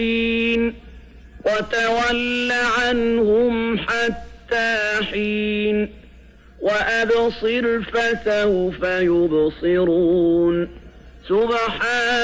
وتول عنهم حتى حين وأبصر فسوف يبصرون سبحان